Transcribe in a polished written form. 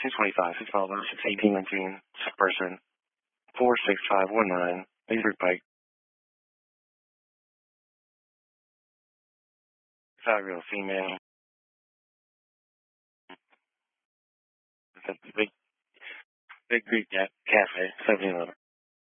625, 612, 618, 19, sick person, 46519, Laser Pike, fabulous female, at the Big Greek Cafe, 1711.